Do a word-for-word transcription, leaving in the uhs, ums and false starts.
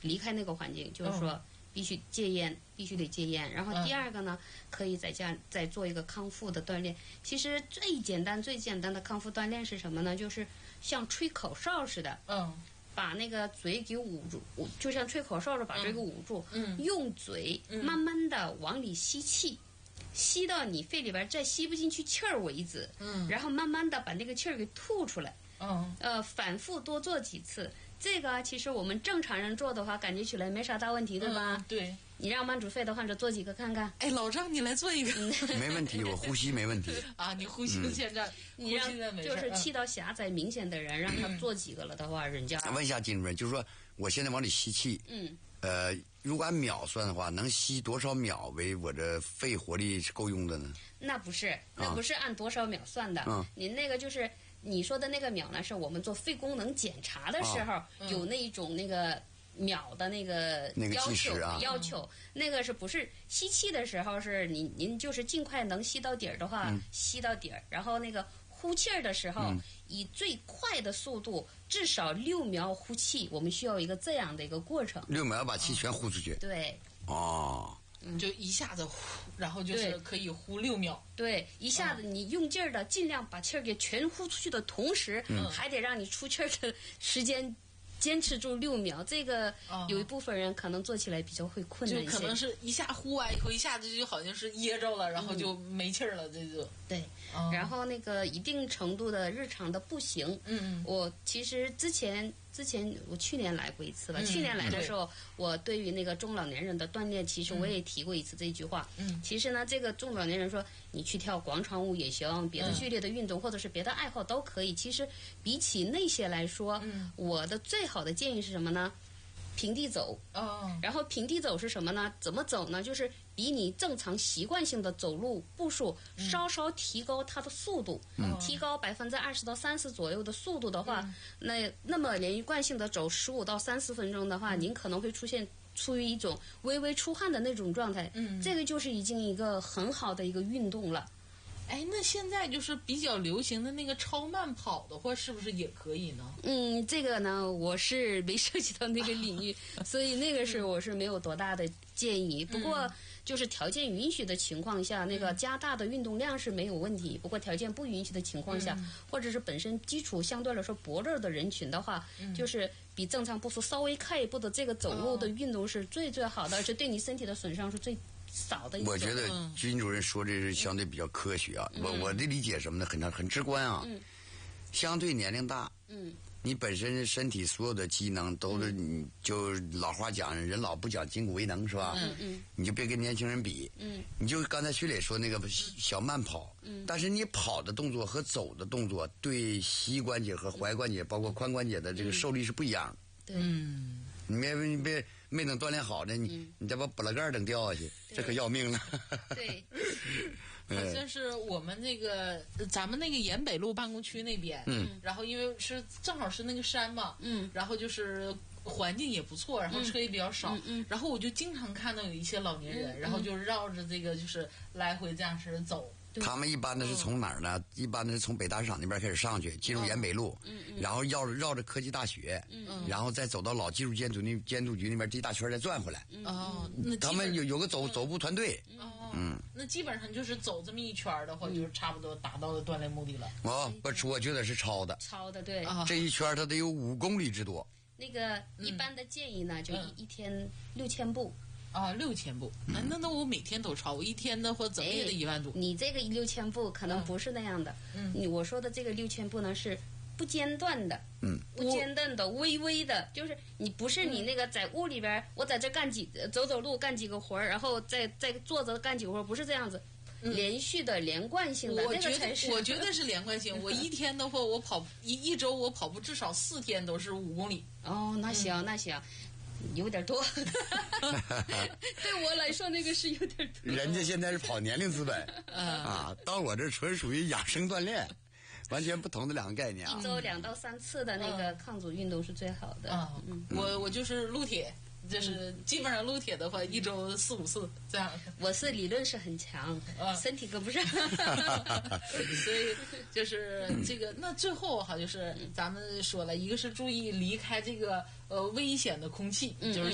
离开那个环境，就是说必须戒烟，必须得戒烟。然后第二个呢，可以在家再做一个康复的锻炼。其实最简单最简单的康复锻炼是什么呢？就是像吹口哨似的，嗯，把那个嘴给捂住，就像吹口哨似的把嘴给捂住，嗯，用嘴慢慢的往里吸气。吸到你肺里边再吸不进去气儿为止，嗯，然后慢慢的把那个气儿给吐出来，嗯，呃，反复多做几次。这个其实我们正常人做的话，感觉起来没啥大问题，对吧？ 嗯、对。 你让慢阻肺的患者做几个看看。 哎，老张，你来做一个。 没问题，我呼吸没问题。 啊，你呼吸现在，嗯、 你让就是气道狭窄明显的人，嗯、让他做几个了的话，人家。 问一下金主任，就是说我现在往里吸气，嗯，呃，如果按秒算的话，能吸多少秒为我这肺活力是够用的呢？ 那不是，那不是按多少秒算的。嗯，您那个就是你说的那个秒呢，是我们做肺功能检查的时候、啊、有那一种那个。秒的那个要求， 那个啊、 要求、嗯、那个是不是吸气的时候是您您就是尽快能吸到底儿的话、嗯、吸到底儿，然后那个呼气儿的时候、嗯、以最快的速度至少六秒呼气，我们需要一个这样的一个过程， 六秒把气全呼出去、 嗯、对哦， 嗯，就一下子呼，然后就是可以呼六秒。 对，一下子你用劲儿的，尽量把气儿给全呼出去的同时，嗯、还得让你出气儿的时间。坚持住六秒，这个有一部分人可能做起来比较会困难一些， 就可能是一下呼完以后，一下子就好像是噎着了，然后就没气儿了，这就对。哦、然后那个一定程度的日常的步行，嗯，我其实之前之前我去年来过一次吧，嗯、去年来的时候，我对于那个中老年人的锻炼，其实我也提过一次这句话。嗯，其实呢，这个中老年人说你去跳广场舞也行，别的剧烈的运动、嗯、或者是别的爱好都可以。其实比起那些来说，嗯、我的最好的建议是什么呢？平地走，哦，然后平地走是什么呢？怎么走呢？就是比你正常习惯性的走路步数稍稍提高它的速度，嗯、提高百分之二十到三十左右的速度的话，嗯、那那么连贯性的走十五到三十分钟的话，嗯、您可能会出现处于一种微微出汗的那种状态，嗯，这个就是已经一个很好的一个运动了。 哎，那现在就是比较流行的那个超慢跑的话，是不是也可以呢？ 嗯，这个呢，我是没涉及到那个领域，所以那个是我是没有多大的建议。不过，就是条件允许的情况下，那个加大的运动量是没有问题。不过，条件不允许的情况下，嗯、或者是本身基础相对来说薄弱的人群的话，嗯、就是比正常步数稍微快一步的这个走路的运动是最最好的，而且对你身体的损伤是最。少的一种。 我觉得金主任说这是相对比较科学啊，嗯、我我的理解什么呢？很很直观啊。嗯、相对年龄大，嗯，你本身身体所有的机能都是，你、嗯、就老话讲，人老不讲筋骨为能，是吧？嗯嗯。你就别跟年轻人比，嗯，你就刚才徐磊说那个小慢跑，嗯，但是你跑的动作和走的动作，对膝关节和踝关节，包括髋关节的这个受力是不一样的。 对，嗯。 你别你别没等锻炼好呢，你、嗯、你再把补了盖等掉下去，这可要命了。 对， 好像是我们那个咱们那个沿北路办公区那边，嗯，然后因为是正好是那个山嘛，嗯，然后就是环境也不错，然后车也比较少，嗯，嗯然后我就经常看到有一些老年人，嗯、然后就绕着这个就是来回这样式走。 他们一般的是从哪儿呢？嗯、一般的是从北大市场那边开始上去，进入沿北路，嗯嗯、然后绕绕着科技大学，嗯、然后再走到老技术监督那监督局那边这一大圈再转回来。 哦，那他们有有个走、嗯、走步团队。 哦，嗯，那基本上就是走这么一圈的话，就是差不多达到了锻炼目的了。 哦，不，我觉得是超的。 超的，对。 这一圈它得有五公里之多。 那个一般的建议呢，就一、嗯、一天六千步。 啊，六千步，那那那我每天都超，我一天的或怎么也得一万多。 你这个六千步可能不是那样的，嗯，你我说的这个六千步呢是不间断的，嗯，不间断的，微微的，就是你不是你那个在屋里边，嗯、我在这干几走走路干几个活儿，然后再再坐着干几个活儿，不是这样子。嗯、连续的连贯性的， 我觉得、 那个才是我觉得是连贯性。我一天的话，我跑一一周我跑步至少四天都是五公里。 哦，那行、嗯、那行。有点多，对我来说那个是有点多。 人家现在是跑年龄资本啊，到我这纯属于养生锻炼，完全不同的两个概念啊。 一周两到三次的那个抗阻运动是最好的。 啊，嗯、我我就是撸铁。就是基本上撸铁的话，一周四五次这样。 我是理论是很强，啊、身体跟不上， 所以就是这个。那最后哈，就是咱们说了一个是注意离开这个呃危险的空气，嗯、就是。